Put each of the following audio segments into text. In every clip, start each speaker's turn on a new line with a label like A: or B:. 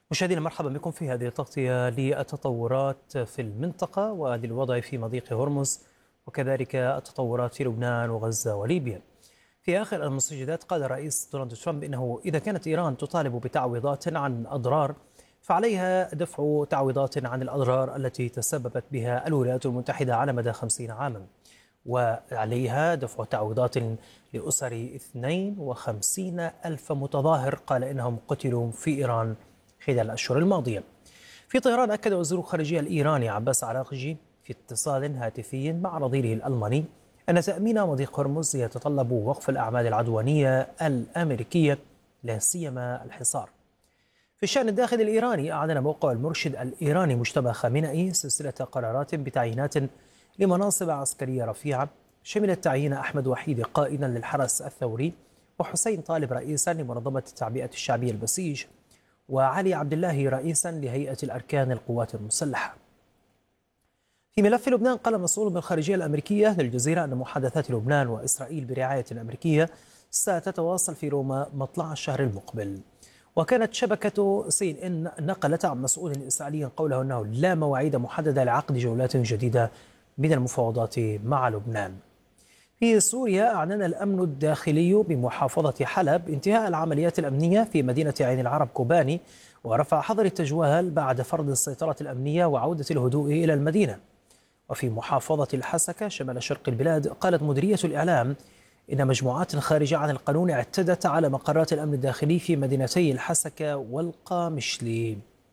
A: مشاهدينا مرحبا بكم في هذه التغطية للتطورات في المنطقة وللوضع في مضيق هرمز وكذلك التطورات في لبنان وغزة وليبيا. في آخر المستجدات قال الرئيس دونالد ترامب إنه إذا كانت إيران تطالب بتعويضات عن أضرار فعليها دفع تعويضات عن الأضرار التي تسببت بها الولايات المتحدة على مدى 50 عاما، وعليها دفع تعويضات لأسر 52 ألف متظاهر قال إنهم قتلوا في إيران خلال الأشهر الماضية. في طهران أكد وزير الخارجية الإيراني عباس عراقجي في اتصال هاتفي مع نظيره الألماني أن تأمين مضيق هرمز يتطلب وقف الأعمال العدوانية الأمريكية لا سيما الحصار. في الشأن الداخلي الإيراني أعلن موقع المرشد الإيراني مجتبى خامنئي سلسلة قرارات بتعيينات لمناصب عسكرية رفيعة شملت تعيين أحمد وحيد قائدا للحرس الثوري وحسين طالب رئيسا لمنظمة التعبئة الشعبية البسيج وعلي عبد الله رئيسا لهيئة الأركان القوات المسلحة. في ملف لبنان قال مسؤول بالخارجية الأمريكية للجزيرة أن محادثات لبنان وإسرائيل برعاية أمريكية ستتواصل في روما مطلع الشهر المقبل. وكانت شبكة سي ان نقلت عن مسؤول إسرائيلي قوله أنه لا مواعيد محددة لعقد جولات جديدة من المفاوضات مع لبنان. في سوريا أعلن الأمن الداخلي بمحافظة حلب انتهاء العمليات الأمنية في مدينة عين العرب كوباني ورفع حظر التجوال بعد فرض السيطرة الأمنية وعودة الهدوء إلى المدينة. وفي محافظة الحسكة شمال شرق البلاد قالت مديرية الإعلام إن مجموعات خارجة عن القانون اعتدت على مقرات الأمن الداخلي في مدينتي الحسكة والقامشلي.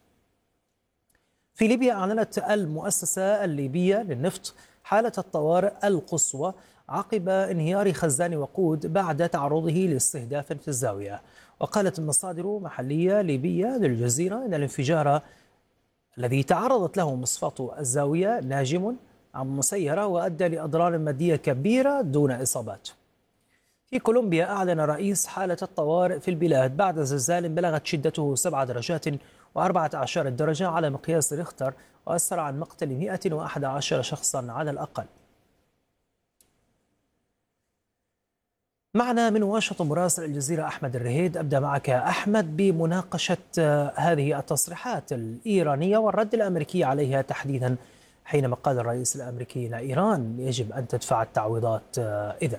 A: في ليبيا أعلنت المؤسسة الليبية للنفط حالة الطوارئ القصوى عقب انهيار خزان وقود بعد تعرضه لاستهداف في الزاوية. وقالت مصادر محلية ليبية للجزيرة أن الانفجار الذي تعرضت له مصفاة الزاوية ناجم عن مسيرة وأدى لأضرار مادية كبيرة دون إصابات. في كولومبيا أعلن رئيس حالة الطوارئ في البلاد بعد زلزال بلغت شدته 7 درجات و14 درجة على مقياس ريختر وأسفر عن مقتل 111 شخصا على الأقل. معنا من واشنطن مراسل الجزيرة أحمد الرهيد. أبدأ معك أحمد بمناقشة هذه التصريحات الإيرانية والرد الأمريكي عليها تحديدا حينما قال الرئيس الأمريكي أن إيران يجب أن تدفع التعويضات. إذن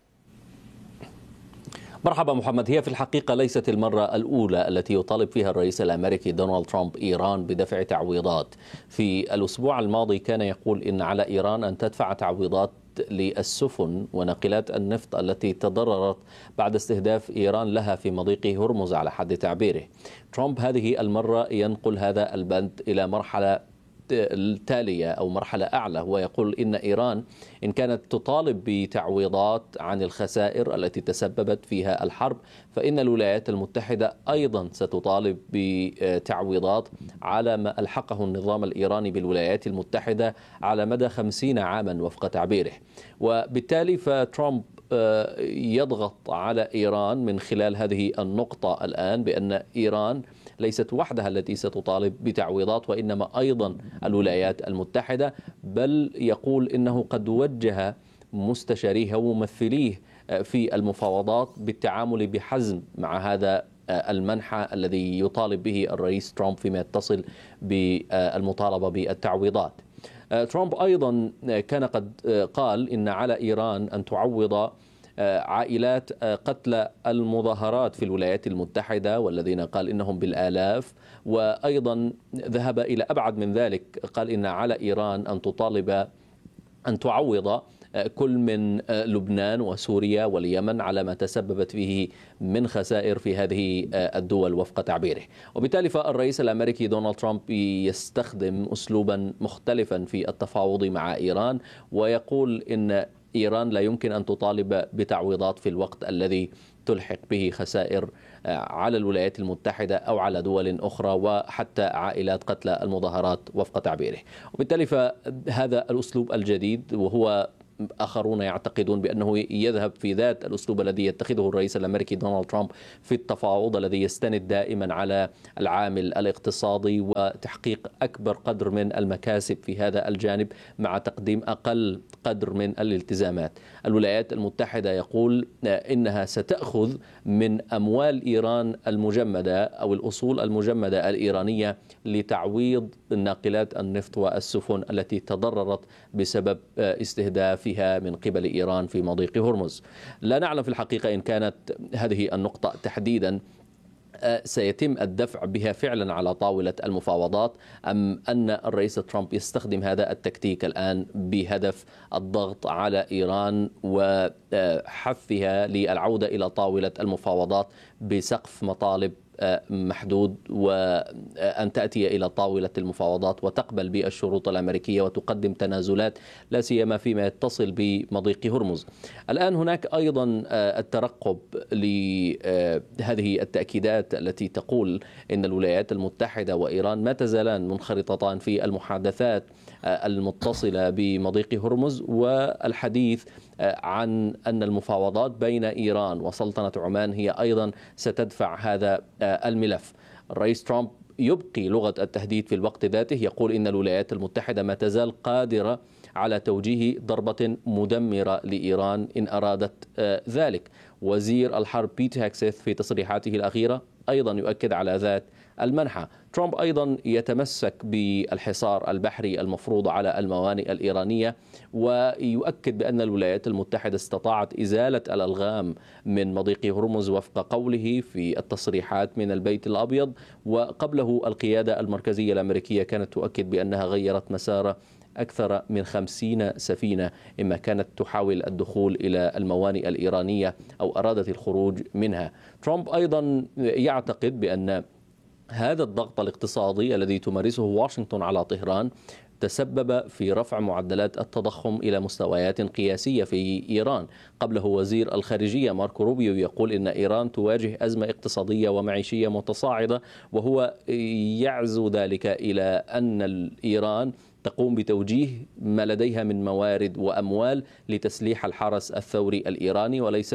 B: مرحبا محمد. هي في الحقيقة ليست المرة الأولى التي يطالب فيها الرئيس الأمريكي دونالد ترامب إيران بدفع تعويضات. في الأسبوع الماضي كان يقول إن على إيران أن تدفع تعويضات للسفن وناقلات النفط التي تضررت بعد استهداف إيران لها في مضيق هرمز على حد تعبيره. ترامب هذه المرة ينقل هذا البند إلى مرحلة التالية أو مرحلة أعلى، ويقول إن إيران إن كانت تطالب بتعويضات عن الخسائر التي تسببت فيها الحرب فإن الولايات المتحدة أيضا ستطالب بتعويضات على ما ألحقه النظام الإيراني بالولايات المتحدة على مدى 50 عاما وفق تعبيره. وبالتالي فترامب يضغط على إيران من خلال هذه النقطة الآن بأن إيران ليست وحدها التي ستطالب بتعويضات وإنما أيضا الولايات المتحدة، بل يقول إنه قد وجه مستشاريه وممثليه في المفاوضات بالتعامل بحزم مع هذا المنحى الذي يطالب به الرئيس ترامب فيما يتصل بالمطالبة بالتعويضات. ترامب أيضا كان قد قال إن على إيران أن تعوض عائلات قتلى المظاهرات في الولايات المتحدة والذين قال إنهم بالآلاف، وأيضا ذهب إلى أبعد من ذلك، قال إن على إيران أن تطالب أن تعوض كل من لبنان وسوريا واليمن على ما تسببت فيه من خسائر في هذه الدول وفق تعبيره. وبالتالي فالرئيس الأمريكي دونالد ترامب يستخدم أسلوبا مختلفا في التفاوض مع إيران، ويقول إن إيران لا يمكن أن تطالب بتعويضات في الوقت الذي تلحق به خسائر على الولايات المتحدة أو على دول أخرى وحتى عائلات قتلى المظاهرات وفق تعبيره. وبالتالي فهذا الأسلوب الجديد وهو وآخرون يعتقدون بأنه يذهب في ذات الأسلوب الذي يتخذه الرئيس الأمريكي دونالد ترامب في التفاوض، الذي يستند دائما على العامل الاقتصادي وتحقيق أكبر قدر من المكاسب في هذا الجانب مع تقديم أقل قدر من الالتزامات. الولايات المتحدة يقول إنها ستأخذ من أموال إيران المجمدة أو الأصول المجمدة الإيرانية لتعويض ناقلات النفط والسفن التي تضررت بسبب استهدافها من قبل إيران في مضيق هرمز. لا نعلم في الحقيقة إن كانت هذه النقطة تحديدا سيتم الدفع بها فعلا على طاولة المفاوضات، أم أن الرئيس ترامب يستخدم هذا التكتيك الآن بهدف الضغط على إيران وحثها للعودة إلى طاولة المفاوضات بسقف مطالب محدود، وأن تأتي إلى طاولة المفاوضات وتقبل بالشروط الأمريكية وتقدم تنازلات لا سيما فيما يتصل بمضيق هرمز. الآن هناك أيضا الترقب لهذه التأكيدات التي تقول إن الولايات المتحدة وإيران ما تزالان منخرطتان في المحادثات المتصلة بمضيق هرمز، والحديث عن أن المفاوضات بين إيران وسلطنة عمان هي أيضا ستدفع هذا الملف. الرئيس ترامب يبقي لغة التهديد في الوقت ذاته، يقول إن الولايات المتحدة ما تزال قادرة على توجيه ضربة مدمرة لإيران إن أرادت ذلك. وزير الحرب بيت هيكسيث في تصريحاته الأخيرة أيضا يؤكد على ذات المنحى. ترامب أيضا يتمسك بالحصار البحري المفروض على الموانئ الإيرانية، ويؤكد بأن الولايات المتحدة استطاعت إزالة الألغام من مضيق هرمز وفق قوله في التصريحات من البيت الأبيض، وقبله القيادة المركزية الأمريكية كانت تؤكد بأنها غيرت مسار أكثر من 50 سفينة إما كانت تحاول الدخول إلى الموانئ الإيرانية أو أرادت الخروج منها. ترامب أيضا يعتقد بأن هذا الضغط الاقتصادي الذي تمارسه واشنطن على طهران تسبب في رفع معدلات التضخم إلى مستويات قياسية في إيران. قبله وزير الخارجية ماركو روبيو يقول إن إيران تواجه أزمة اقتصادية ومعيشية متصاعدة، وهو يعزو ذلك إلى أن إيران تقوم بتوجيه ما لديها من موارد وأموال لتسليح الحرس الثوري الإيراني وليس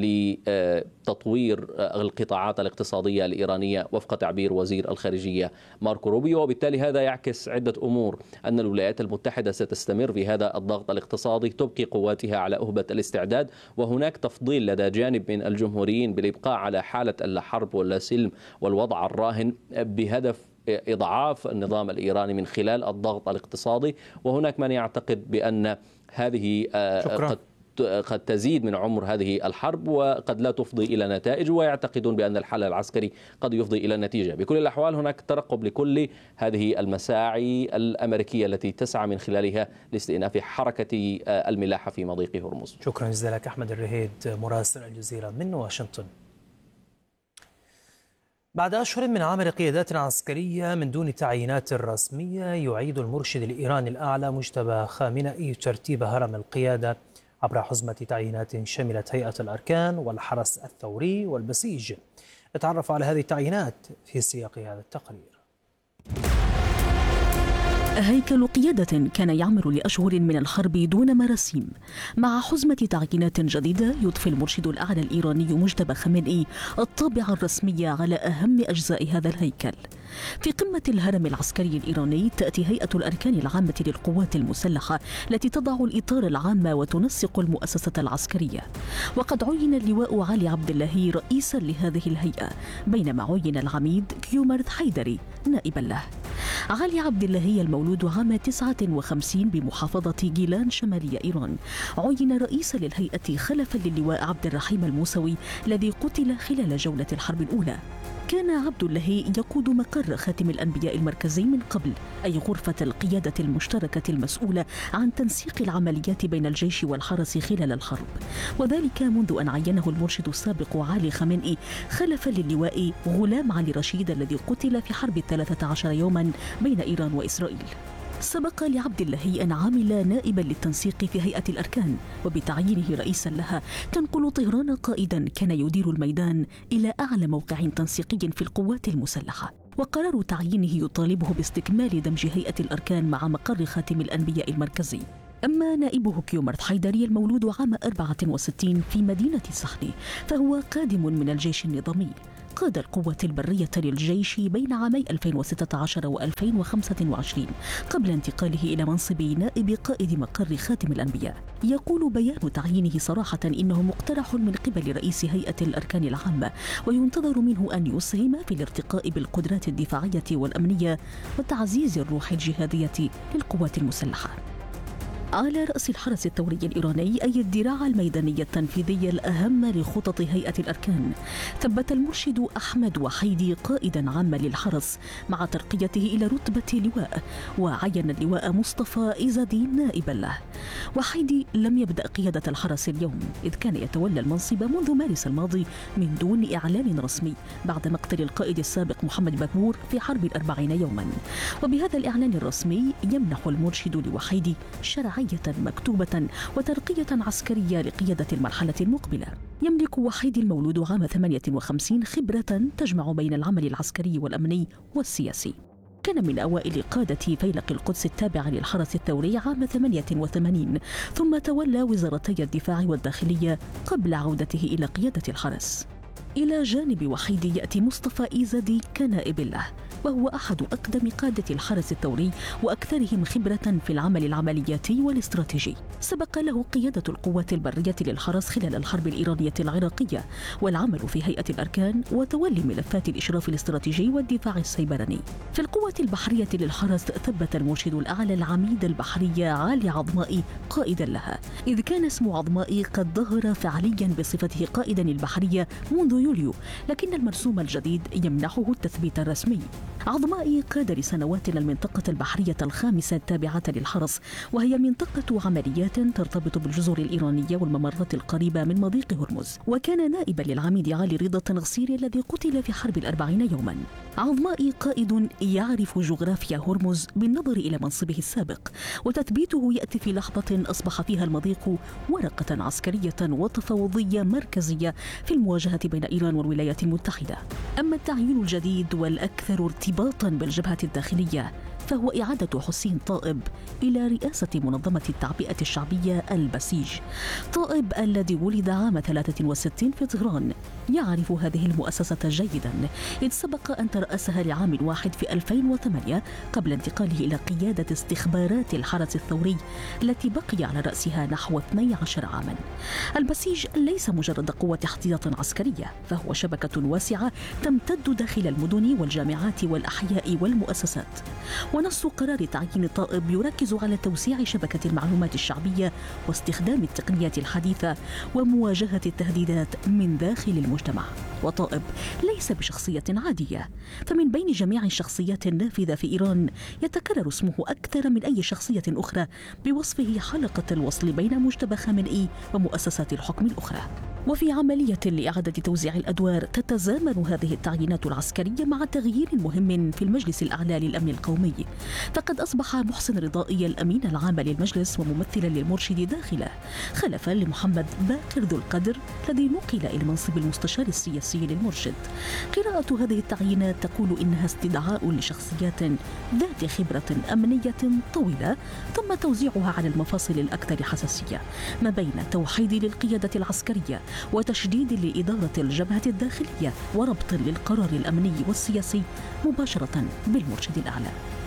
B: لتطوير القطاعات الاقتصادية الإيرانية وفق تعبير وزير الخارجية ماركو روبيو. وبالتالي هذا يعكس عدة أمور: أن الولايات المتحدة ستستمر في هذا الضغط الاقتصادي، تبقي قواتها على أهبة الاستعداد، وهناك تفضيل لدى جانب من الجمهوريين بالإبقاء على حالة اللا حرب ولا سلم والوضع الراهن بهدف إضعاف النظام الإيراني من خلال الضغط الاقتصادي. وهناك من يعتقد بأن هذه قد تزيد من عمر هذه الحرب وقد لا تفضي إلى نتائج، ويعتقدون بأن الحل العسكري قد يفضي إلى نتيجة. بكل الأحوال هناك ترقب لكل هذه المساعي الأمريكية التي تسعى من خلالها لاستئناف حركة الملاحة في مضيق هرمز.
A: شكرا جزيلا لك أحمد الرهيد مراسل الجزيرة من واشنطن. بعد أشهر من عمل قيادات عسكرية من دون تعيينات رسمية، يعيد المرشد الإيراني الأعلى مجتبى خامنئي ترتيب هرم القيادة عبر حزمة تعيينات شملت هيئة الأركان والحرس الثوري والبسيج. نتعرف على هذه التعيينات في سياق هذا التقرير.
C: هيكل قيادة كان يعمل لأشهر من الحرب دون مراسيم، مع حزمة تعيينات جديدة يضفي المرشد الأعلى الإيراني مجتبى خامنئي الطابع الرسمي على أهم أجزاء هذا الهيكل. في قمة الهرم العسكري الإيراني تأتي هيئة الأركان العامة للقوات المسلحة التي تضع الإطار العام وتنسق المؤسسة العسكرية، وقد عين اللواء علي عبد الله رئيسا لهذه الهيئة، بينما عين العميد كيومرث حيدري نائبا له. علي عبد الله المولود عام 59 بمحافظة جيلان شمالية إيران عين رئيسا للهيئة خلفا للواء عبد الرحيم الموسوي الذي قتل خلال جولة الحرب الأولى. كان عبد الله يقود مقر خاتم الأنبياء المركزي من قبل، أي غرفة القيادة المشتركة المسؤولة عن تنسيق العمليات بين الجيش والحرس خلال الحرب، وذلك منذ أن عينه المرشد السابق علي خامنئي خلفا للواء غلام علي رشيد الذي قتل في حرب 13 يوما بين إيران وإسرائيل. سبق لعبد الله أن عمل نائبا للتنسيق في هيئة الأركان، وبتعيينه رئيسا لها تنقل طهران قائدا كان يدير الميدان إلى أعلى موقع تنسيقي في القوات المسلحة. وقرار تعيينه يطالبه باستكمال دمج هيئة الأركان مع مقر خاتم الأنبياء المركزي. أما نائبه كيومرث حيدري المولود عام 64 في مدينة سحني فهو قادم من الجيش النظامي. قاد القوة البرية للجيش بين عامي 2016 و2025 قبل انتقاله إلى منصب نائب قائد مقر خاتم الأنبياء. يقول بيان تعيينه صراحة إنه مقترح من قبل رئيس هيئة الأركان العامة، وينتظر منه أن يسهم في الارتقاء بالقدرات الدفاعية والأمنية وتعزيز الروح الجهادية للقوات المسلحة. على رأس الحرس الثوري الإيراني أي الذراع الميدانية التنفيذية الأهم لخطط هيئة الأركان، ثبت المرشد أحمد وحيدي قائدا عاما للحرس مع ترقيته إلى رتبة لواء، وعين اللواء مصطفى إيزادي نائبا له. وحيدي لم يبدأ قيادة الحرس اليوم، إذ كان يتولى المنصب منذ مارس الماضي من دون إعلان رسمي بعد مقتل القائد السابق محمد بكبور في حرب 40 يوما. وبهذا الإعلان الرسمي يمنح المرشد لوحيدي شرعية مكتوبة وترقية عسكرية لقيادة المرحلة المقبلة. يملك وحيدي المولود عام 58 خبرة تجمع بين العمل العسكري والأمني والسياسي. كان من أوائل قادة فيلق القدس التابعة للحرس الثوري عام 88، ثم تولى وزارتي الدفاع والداخلية قبل عودته إلى قيادة الحرس. إلى جانب وحيدي يأتي مصطفى إيزادي كنائب له، وهو أحد أقدم قادة الحرس الثوري وأكثرهم خبرة في العمل العملياتي والاستراتيجي. سبق له قيادة القوات البرية للحرس خلال الحرب الإيرانية العراقية، والعمل في هيئة الأركان، وتولي ملفات الإشراف الاستراتيجي والدفاع السيبراني. في القوات البحرية للحرس ثبت المرشد الأعلى العميد البحرية علي عظمائي قائدا لها، إذ كان اسم عظمائي قد ظهر فعليا بصفته قائدا البحرية منذ يوليو، لكن المرسوم الجديد يمنحه التثبيت الرسمي. عظمائي قاد لسنوات المنطقة البحرية الخامسة التابعة للحرس، وهي منطقة عمليات ترتبط بالجزر الإيرانية والممرات القريبة من مضيق هرمز. وكان نائبا للعميد علي رضا التنغسيري الذي قتل في حرب 40 يوما. عظمائي قائد يعرف جغرافيا هرمز بالنظر إلى منصبه السابق، وتثبيته يأتي في لحظة أصبح فيها المضيق ورقة عسكرية وتفاوضية مركزية في المواجهة بين إيران والولايات المتحدة. أما التعيين الجديد والأكثر ارتباطا بالجبهة الداخلية فهو إعادة حسين طائب إلى رئاسة منظمة التعبئة الشعبية البسيج. طائب الذي ولد عام 63 في طهران يعرف هذه المؤسسة جيدا، إذ سبق أن ترأسها لعام واحد في 2008 قبل انتقاله إلى قيادة استخبارات الحرس الثوري التي بقي على رأسها نحو 12 عاما. البسيج ليس مجرد قوة احتياط عسكرية، فهو شبكة واسعة تمتد داخل المدن والجامعات والأحياء والمؤسسات. ونص قرار تعيين طائب يركز على توسيع شبكة المعلومات الشعبية واستخدام التقنيات الحديثة ومواجهة التهديدات من داخل المجتمع. وطائب ليس بشخصية عادية، فمن بين جميع الشخصيات النافذة في إيران يتكرر اسمه أكثر من أي شخصية أخرى بوصفه حلقة الوصل بين مجتبى خامنئي ومؤسسات الحكم الأخرى. وفي عملية لإعادة توزيع الأدوار تتزامن هذه التعيينات العسكرية مع تغيير مهم في المجلس الأعلى للأمن القومي، فقد أصبح محسن رضائي الأمين العام للمجلس وممثلا للمرشد داخله، خلفا لمحمد باقر ذو القدر الذي نقل إلى منصب المستشار السياسي للمرشد. قراءة هذه التعيينات تقول إنها استدعاء لشخصيات ذات خبرة أمنية طويلة، ثم توزيعها على المفاصل الأكثر حساسية ما بين توحيد للقيادة العسكرية وتشديد لإدارة الجبهة الداخلية وربط للقرار الأمني والسياسي مباشرة بالمرشد الأعلى.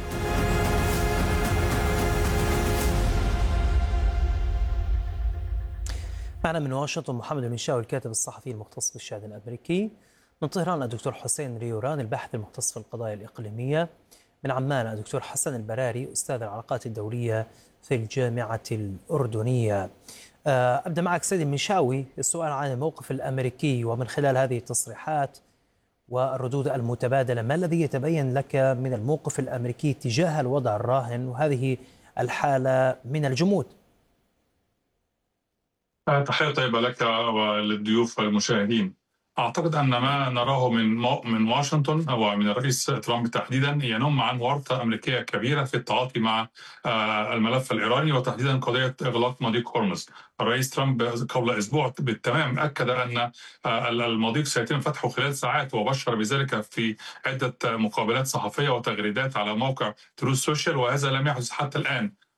A: معنا من واشنطن محمد المنشاوي الكاتب الصحفي المختص بالشأن الأمريكي. من طهران الدكتور حسين ريوران الباحث المختص في القضايا الإقليمية. من عمان الدكتور حسن البراري أستاذ العلاقات الدولية في الجامعة الأردنية. أبدأ معك سيدي المنشاوي السؤال عن الموقف الأمريكي، ومن خلال هذه التصريحات والردود المتبادلة ما الذي يتبين لك من الموقف الأمريكي تجاه الوضع الراهن وهذه الحالة من الجمود؟
D: تحية طيبة لك وللضيوف والمشاهدين. أعتقد أن ما نراه من واشنطن أو من الرئيس ترامب تحديدا ينم عن ورطة أمريكية كبيرة في التعاطي مع الملف الإيراني، وتحديدا قضية إغلاق مضيق هرمز. الرئيس ترامب قبل أسبوع بالتمام أكد أن المضيق سيتم فتحه خلال ساعات، وبشر بذلك في عدة مقابلات صحفية وتغريدات على موقع تروث سوشيال، وهذا لم يحدث حتى الآن.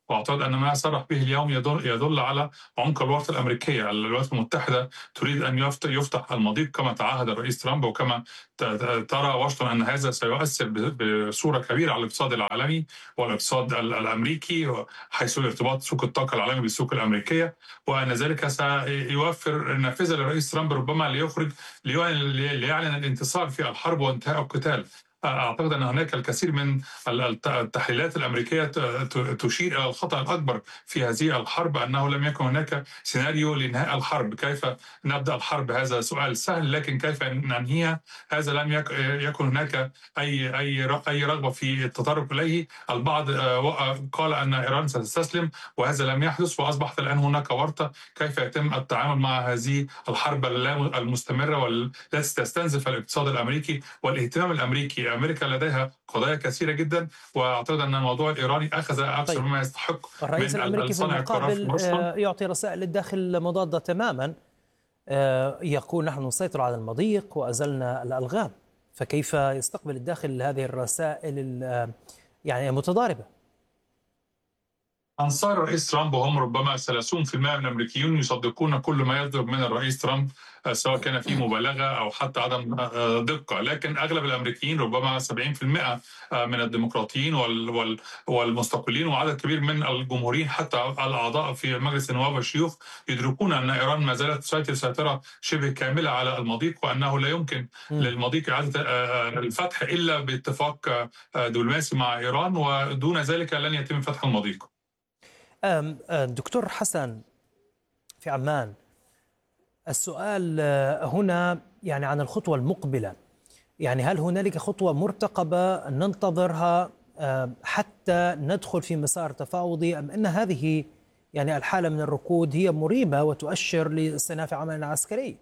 D: واعتقد ان ما صرح به اليوم يدل على عمق الورطه الامريكيه. الولايات المتحده تريد ان يفتح المضيق كما تعهد الرئيس ترامب، وكما ترى واشنطن ان هذا سيؤثر بصوره كبيره على الاقتصاد العالمي والاقتصاد الامريكي، حيث ارتباط سوق الطاقه العالمي بالسوق الامريكيه، وان ذلك سيوفر نافذه للرئيس ترامب ربما ليعلن الانتصار في الحرب وانتهاء القتال. أعتقد أن هناك الكثير من التحليلات الأمريكية تشير إلى الخطأ الأكبر في هذه الحرب، أنه لم يكن هناك سيناريو لإنهاء الحرب. كيف نبدأ الحرب؟ هذا سؤال سهل، لكن كيف ننهيها؟ هذا لم يكن هناك أي رغبة في التطرق إليه. البعض قال أن إيران ستستسلم، وهذا لم يحدث، وأصبحت الآن هناك ورطة كيف يتم التعامل مع هذه الحرب المستمرة والتي تستنزف الاقتصاد الأمريكي والاهتمام الأمريكي. أمريكا لديها قضايا كثيرة جدا، وأعتقد أن الموضوع الإيراني أخذ أكثر مما يستحق.
A: الرئيس الأمريكي في المقابل يعطي رسائل للداخل مضادة تماما، يقول نحن نسيطر على المضيق وأزلنا الألغام. فكيف يستقبل الداخل هذه الرسائل يعني متضاربة؟
D: أنصار الرئيس ترامب وهم ربما 30% من الأمريكيون يصدقون كل ما يصدر من الرئيس ترامب، سواء كان فيه مبالغة أو حتى عدم دقة. لكن أغلب الأمريكيين ربما 70% من الديمقراطيين والمستقلين وعدد كبير من الجمهوريين حتى الأعضاء في مجلس النواب والشيوخ يدركون أن إيران ما زالت تسيطر سيطرة شبه كاملة على المضيق، وأنه لا يمكن للمضيق إعادة الفتح إلا باتفاق دبلوماسي مع إيران، ودون ذلك لن يتم فتح المضيق.
A: دكتور حسن في عمان، السؤال هنا يعني عن الخطوة المقبلة. يعني هل هنالك خطوة مرتقبة ننتظرها حتى ندخل في مسار تفاوضي، أم أن هذه يعني الحالة من الركود هي مريبة وتؤشر لاستئناف عملنا العسكري؟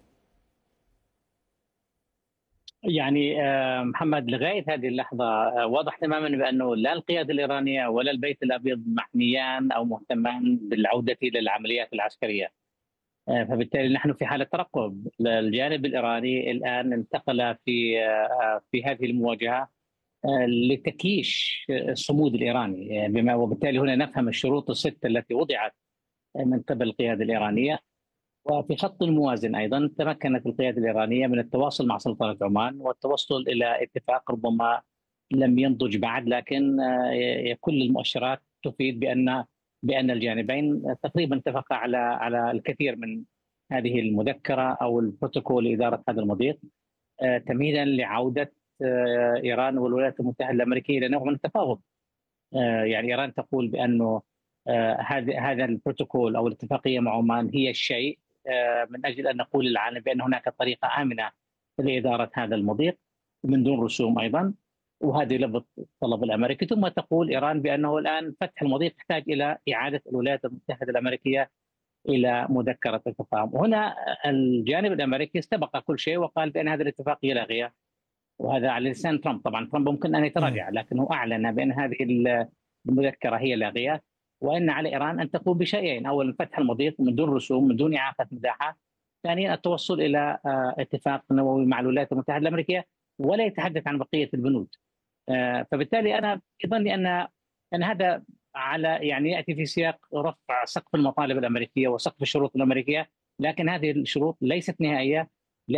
E: يعني محمد، لغاية هذه اللحظة واضح تماما بأنه لا القيادة الإيرانية ولا البيت الأبيض محميان أو مهتمان بالعودة إلى العمليات العسكرية. فبالتالي نحن في حالة ترقب. الجانب الإيراني الآن انتقل في هذه المواجهة لتكييش الصمود الإيراني، وبالتالي هنا نفهم الشروط الستة التي وضعت من قبل القيادة الإيرانية. وفي خط الموازن أيضا تمكنت القيادة الإيرانية من التواصل مع سلطنة عمان والتوصل إلى اتفاق ربما لم ينضج بعد، لكن كل المؤشرات تفيد بأن الجانبين تقريبا اتفقا على الكثير من هذه المذكرة أو البروتوكول لإدارة هذا المضيق، تمهيدا لعودة إيران والولايات المتحدة الأمريكية إلى نوع من التفاوض. يعني إيران تقول بأنه هذا البروتوكول أو الاتفاقية مع عمان هي الشيء من أجل أن نقول للعالم بأن هناك طريقة آمنة لإدارة هذا المضيق من دون رسوم أيضا، وهذه لبط الطلب الأمريكي. ثم تقول إيران بأنه الآن فتح المضيق يحتاج إلى إعادة الولايات المتحدة الأمريكية إلى مذكرة التفاهم. هنا الجانب الأمريكي استبق كل شيء وقال بأن هذه الاتفاقية لاغية، وهذا على لسان ترامب. طبعا ترامب ممكن أن يتراجع، لكنه أعلن بأن هذه المذكرة هي لاغية، وأن على إيران أن تقوم بشيئين: أولا فتح المضيق من دون رسوم، من دون إعاقة مزاحة; ثانيا التوصل إلى اتفاق نووي مع الولايات المتحدة الأمريكية ولا يتحدث عن بقية البنود. فبالتالي أنا يظن أن هذا يعني يأتي في سياق رفع سقف المطالب الأمريكية وسقف الشروط الأمريكية، لكن هذه الشروط ليست نهائية،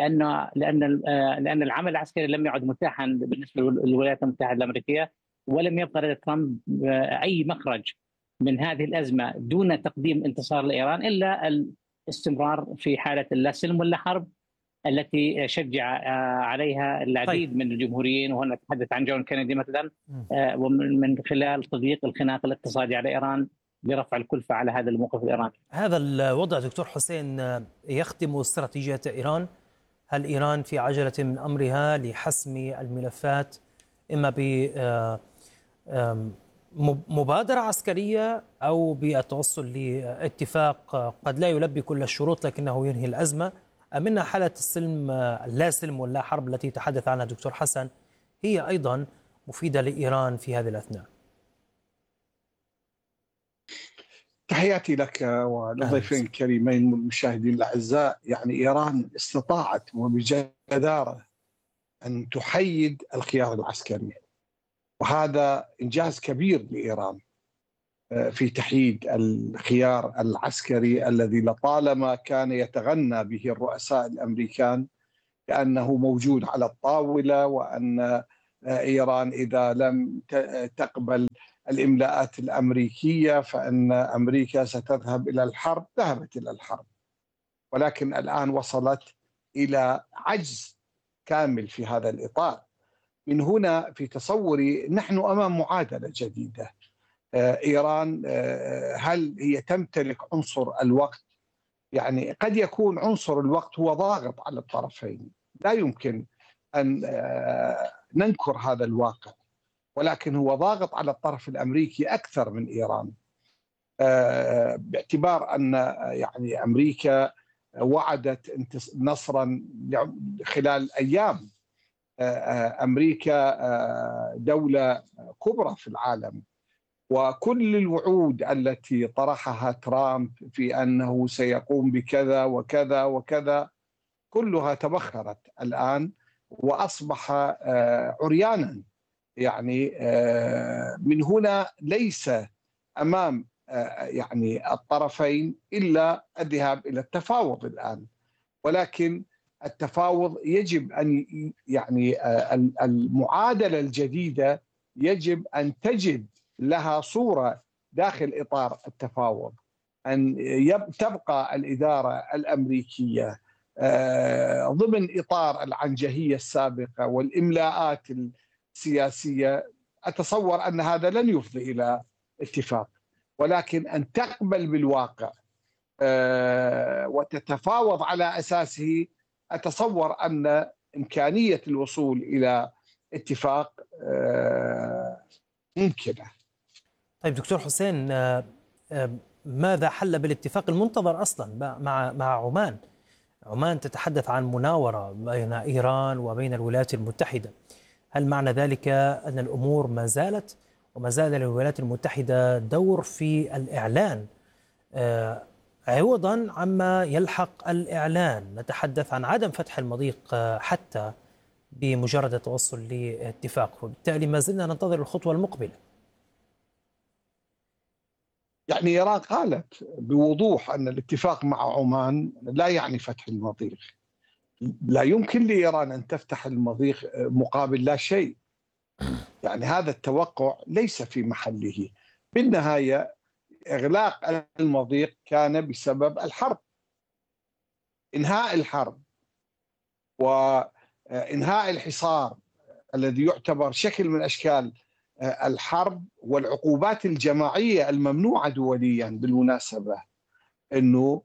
E: لأن العمل العسكري لم يعد متاحا بالنسبة للولايات المتحدة الأمريكية، ولم يبقى لدى ترامب أي مخرج من هذه الأزمة دون تقديم انتصار لإيران إلا الاستمرار في حالة لا سلم ولا حرب التي شجع عليها العديد من الجمهوريين، وهنا نتحدث عن جون كينيدي مثلا، ومن خلال تضييق الخناق الاقتصادي على إيران لرفع الكلفة على هذا الموقف الإيراني.
A: هذا الوضع دكتور حسين يخدم استراتيجية إيران؟ هل إيران في عجلة من أمرها لحسم الملفات، إما بمبادرة عسكرية أو بالتوصل لاتفاق قد لا يلبي كل الشروط لكنه ينهي الأزمة، أم أن حالة السلم لا سلم ولا حرب التي تحدث عنها دكتور حسن هي أيضا مفيدة لإيران في هذه الأثناء؟
F: تحياتي لك وللضيفين الكريمين والمشاهدين الأعزاء. يعني إيران استطاعت وبجدارة أن تحيد القيادة العسكرية، وهذا إنجاز كبير لإيران. في تحييد الخيار العسكري الذي لطالما كان يتغنى به الرؤساء الأمريكان كأنه موجود على الطاولة، وأن إيران إذا لم تقبل الإملاءات الأمريكية فإن أمريكا ستذهب إلى الحرب. ذهبت إلى الحرب، ولكن الآن وصلت إلى عجز كامل في هذا الإطار. من هنا في تصوري نحن أمام معادلة جديدة. إيران هل هي تمتلك عنصر الوقت؟ يعني قد يكون عنصر الوقت هو ضاغط على الطرفين، لا يمكن أن ننكر هذا الواقع، ولكن هو ضاغط على الطرف الأمريكي أكثر من إيران، باعتبار أن يعني أمريكا وعدت نصرا خلال أيام. أمريكا دولة كبرى في العالم، وكل الوعود التي طرحها ترامب في أنه سيقوم بكذا وكذا وكذا كلها تبخرت الآن وأصبح عريانا. يعني من هنا ليس أمام يعني الطرفين إلا الذهاب إلى التفاوض الآن، ولكن التفاوض يجب أن يعني المعادلة الجديدة يجب أن تجد لها صورة داخل إطار التفاوض، أن تبقى الإدارة الأمريكية ضمن إطار العنجهية السابقة والإملاءات السياسية. أتصور أن هذا لن يفضي إلى اتفاق، ولكن أن تقبل بالواقع وتتفاوض على أساسه، أتصور أن إمكانية الوصول إلى اتفاق ممكنة.
A: طيب دكتور حسين، ماذا حل بالاتفاق المنتظر أصلا مع عمان؟ عمان تتحدث عن مناورة بين إيران وبين الولايات المتحدة. هل معنى ذلك أن الأمور ما زالت وما زال للولايات المتحدة دور في الإعلان عوضا عما يلحق الإعلان؟ نتحدث عن عدم فتح المضيق حتى بمجرد التوصل لاتفاق، وبالتالي ما زلنا ننتظر الخطوة المقبلة.
F: يعني إيران قالت بوضوح أن الاتفاق مع عمان لا يعني فتح المضيق. لا يمكن لإيران أن تفتح المضيق مقابل لا شيء. يعني هذا التوقع ليس في محله. بالنهاية إغلاق المضيق كان بسبب الحرب، إنهاء الحرب وإنهاء الحصار الذي يعتبر شكل من أشكال الحرب والعقوبات الجماعية الممنوعة دوليا بالمناسبة، أنه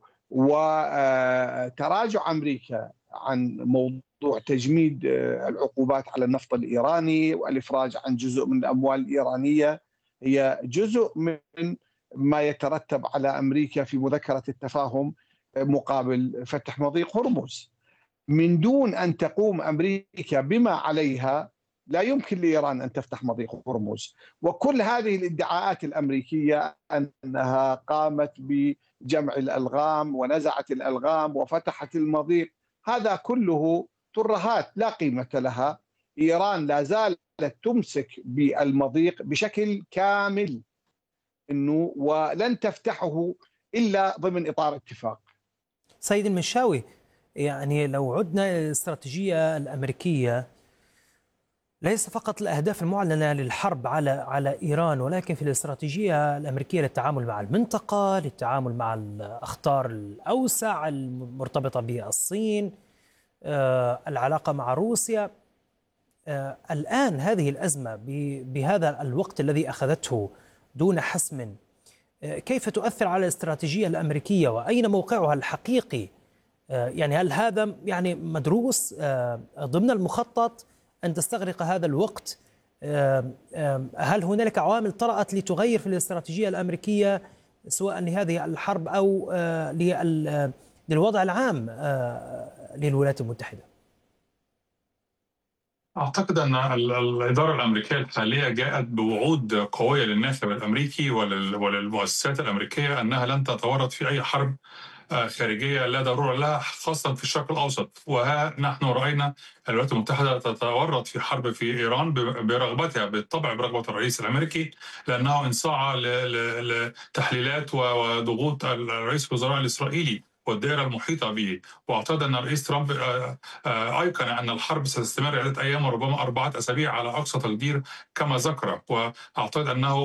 F: وتراجع أمريكا عن موضوع تجميد العقوبات على النفط الإيراني والإفراج عن جزء من الأموال الإيرانية هي جزء من ما يترتب على أمريكا في مذكرة التفاهم مقابل فتح مضيق هرمز. من دون أن تقوم أمريكا بما عليها لا يمكن لإيران أن تفتح مضيق هرمز. وكل هذه الادعاءات الأمريكية أنها قامت بجمع الألغام ونزعت الألغام وفتحت المضيق، هذا كله ترهات لا قيمة لها. إيران لا زالت تمسك بالمضيق بشكل كامل إنه ولن تفتحه إلا ضمن إطار اتفاق.
A: سيد المنشاوي، يعني لو عدنا إلى الاستراتيجية الأمريكية، ليس فقط الأهداف المعلنة للحرب على إيران، ولكن في الاستراتيجية الأمريكية للتعامل مع المنطقة، للتعامل مع الأخطار الأوسع المرتبطة بالصين، العلاقة مع روسيا. الآن هذه الأزمة بهذا الوقت الذي أخذته دون حسم، كيف تؤثر على الاستراتيجية الأمريكية وأين موقعها الحقيقي؟ يعني هل هذا يعني مدروس ضمن المخطط أن تستغرق هذا الوقت؟ هل هنالك عوامل طرأت لتغير في الاستراتيجية الأمريكية سواء لهذه الحرب أو للوضع العام للولايات المتحدة؟
D: أعتقد أن الإدارة الأمريكية الحالية جاءت بوعود قوية للناخب الأمريكي وللمؤسسات الأمريكية أنها لن تتورط في أي حرب خارجية لا ضرورة لها، خاصة في الشرق الأوسط. وها نحن رأينا الولايات المتحدة تتورط في حرب في إيران برغبتها، بالطبع برغبة الرئيس الأمريكي، لأنه انصاع لتحليلات وضغوط الرئيس الوزراء الإسرائيلي والدائرة المحيطة به. واعتقد أن الرئيس ترامب أيقن أن الحرب ستستمر عدة أيام وربما 4 أسابيع على أقصى تقدير كما ذكر. وأعتقد أنه